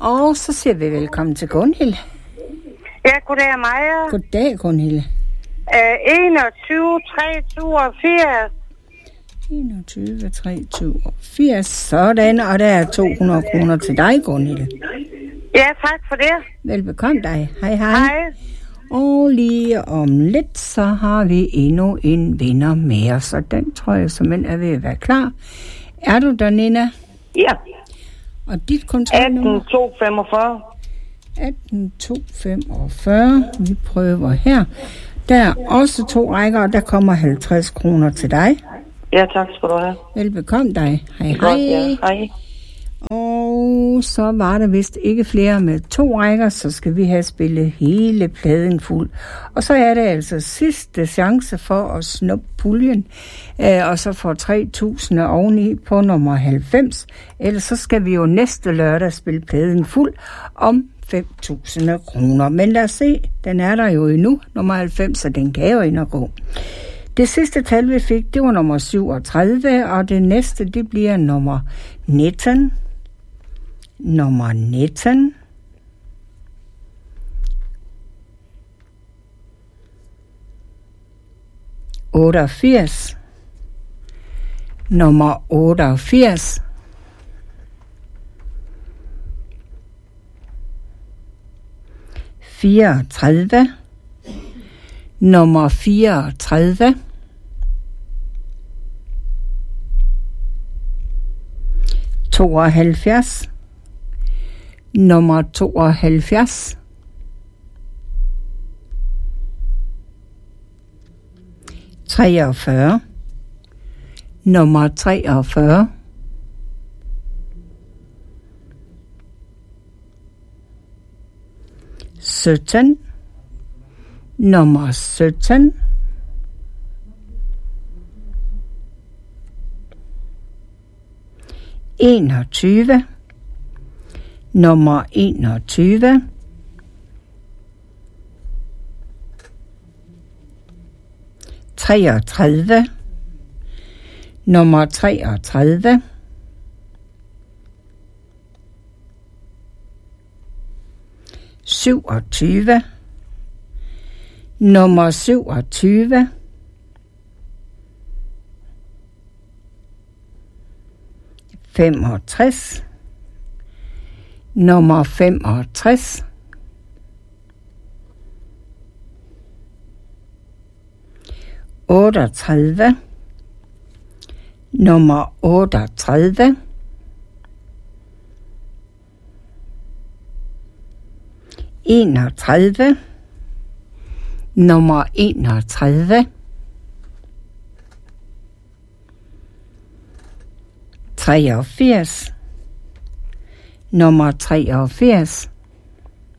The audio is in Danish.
Og så siger vi velkommen til Gunhild. Ja, goddag Maja. Goddag, Gunhild. 21, 382. 21, 382. Sådan, og der er 200 kroner til dig, Gunhild. Ja, tak for det. Velbekomme dig. Hej, hej. Hej. Og lige om lidt, så har vi endnu en vinder med os, og den tror jeg simpelthen er ved at være klar. Er du der, Nina? Ja. Og dit kontrolnummer? 18245. 18245. Vi prøver her. Der er også 2 rækker, og der kommer 50 kroner til dig. Ja, tak skal du have. Velbekomme dig. Hej, hej. Godt, ja. Hej. Og så var der vist ikke flere med 2 rækker, så skal vi have spillet hele pladen fuld. Og så er det altså sidste chance for at snuppe puljen, og så få 3.000 oveni på nummer 90. Ellers så skal vi jo næste lørdag spille pladen fuld om 5.000 kroner. Men lad os se, den er der jo endnu, nummer 90, så den kan jo ind og gå. Det sidste tal, vi fik, det var nummer 37, og det næste, det bliver nummer 19. Nummer 19. ...88... ...nummer 88... ...34... ...nummer 34... ...72... ...nummer 72... ...43... ...nummer 43... ...17... ...nummer 17... ...21... ...nummer 21... ...33... ...nummer 33... ...27... ...nummer 27... ...65... ...nummer 65... ...38... ...nummer 38... ...31... ...nummer 31... ...83... ...nummer 83...